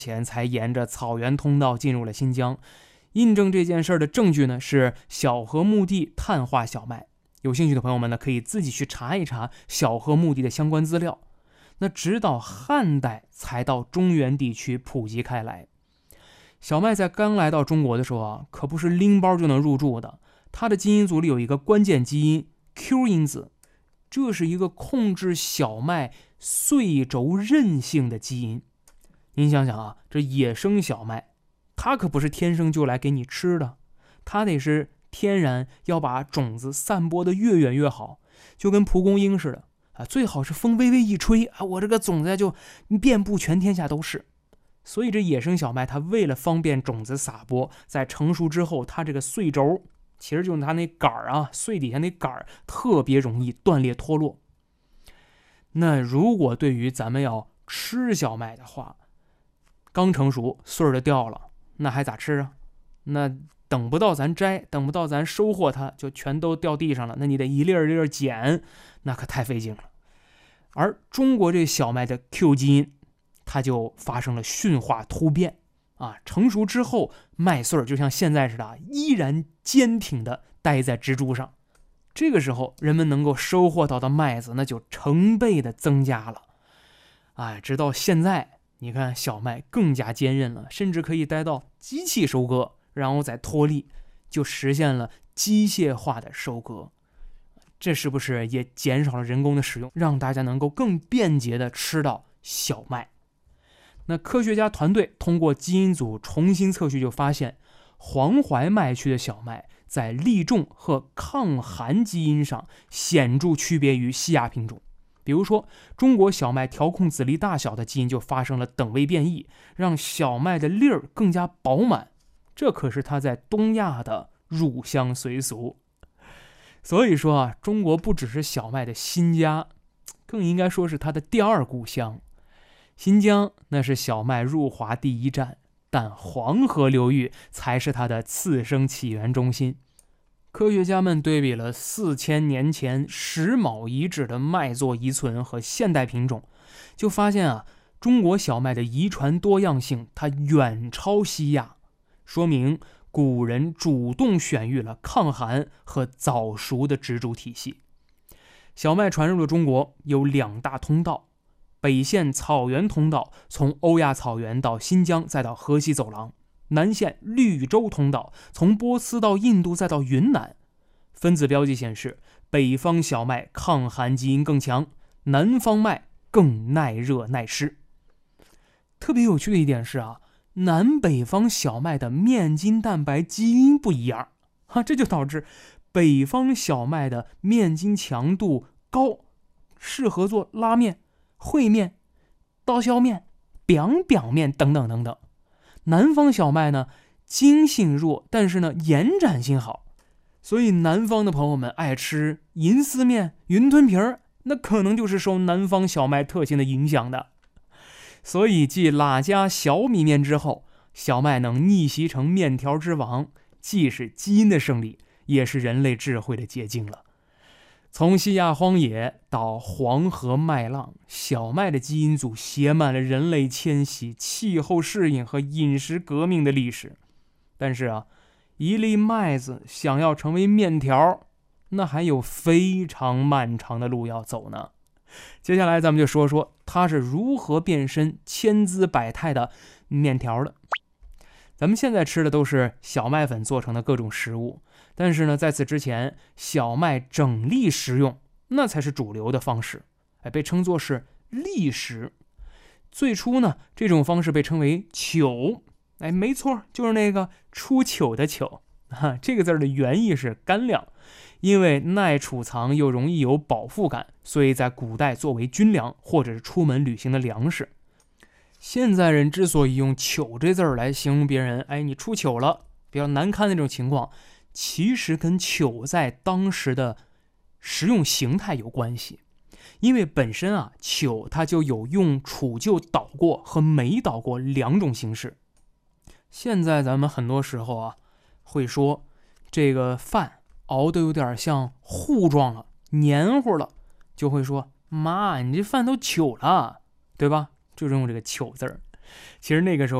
前才沿着草原通道进入了新疆。印证这件事的证据呢，是小河墓地碳化小麦。有兴趣的朋友们呢，可以自己去查一查小河墓地的相关资料。那直到汉代才到中原地区普及开来。小麦在刚来到中国的时候啊，可不是拎包就能入住的，它的基因组里有一个关键基因 Q 因子，这是一个控制小麦穗轴韧性的基因。您想想啊，这野生小麦，它可不是天生就来给你吃的，它得是天然要把种子散播的越远越好，就跟蒲公英似的啊，最好是风微微一吹啊，我这个种子就遍布全天下都是。所以这野生小麦它为了方便种子撒播，在成熟之后，它这个穗轴其实就是它那杆儿啊，穗底下那杆儿特别容易断裂脱落。那如果对于咱们要吃小麦的话，刚成熟穗儿就掉了，那还咋吃啊？那等不到咱摘，等不到咱收获它，就全都掉地上了，那你得一粒儿一粒儿捡，那可太费劲了。而中国这小麦的 Q 基因，它就发生了驯化突变啊！成熟之后，麦穗就像现在似的，依然坚挺地待在植株上。这个时候，人们能够收获到的麦子，那就成倍的增加了。直到现在，你看小麦更加坚韧了，甚至可以待到机器收割，然后再脱粒，就实现了机械化的收割。这是不是也减少了人工的使用，让大家能够更便捷地吃到小麦？那科学家团队通过基因组重新测序，就发现黄淮麦区的小麦在粒重和抗寒基因上显著区别于西亚品种。比如说，中国小麦调控籽粒大小的基因就发生了等位变异，让小麦的粒儿更加饱满。这可是它在东亚的入乡随俗。所以说啊，中国不只是小麦的新家，更应该说是它的第二故乡。新疆那是小麦入华第一站，但黄河流域才是它的次生起源中心。科学家们对比了4000年前石峁遗址的麦作遗存和现代品种，就发现啊，中国小麦的遗传多样性它远超西亚，说明古人主动选育了抗寒和早熟的植株体系。小麦传入了中国有2大通道，北线草原通道从欧亚草原到新疆再到河西走廊，南线绿洲通道从波斯到印度再到云南。分子标记显示，北方小麦抗寒基因更强，南方麦更耐热耐湿。特别有趣的一点是啊，南北方小麦的面筋蛋白基因不一样这就导致北方小麦的面筋强度高，适合做拉面、烩面、刀削面、biang面等等等等。南方小麦呢，筋性弱，但是呢延展性好，所以南方的朋友们爱吃银丝面、云吞皮儿，那可能就是受南方小麦特性的影响的。所以继喇家小米面之后，小麦能逆袭成面条之王，既是基因的胜利，也是人类智慧的结晶了。从西亚荒野到黄河麦浪，小麦的基因组写满了人类迁徙、气候适应和饮食革命的历史。但是啊，一粒麦子想要成为面条，那还有非常漫长的路要走呢。接下来咱们就说说它是如何变身千姿百态的面条的。咱们现在吃的都是小麦粉做成的各种食物，但是呢，在此之前，小麦整粒食用那才是主流的方式，被称作是粒食。最初呢，这种方式被称为糗，没错，就是那个出糗的糗这个字的原意是干粮，因为耐储藏又容易有饱腹感，所以在古代作为军粮或者是出门旅行的粮食。现在人之所以用糗这字来形容别人，你出糗了，比较难堪的这种情况，其实跟糗在当时的食用形态有关系。因为本身啊，糗它就有用杵臼捣过和没捣过2种形式。现在咱们很多时候啊，会说这个饭熬得有点像糊状了、黏糊了，就会说妈，你这饭都糗了，对吧？就用这个糗字儿。 其实那个时候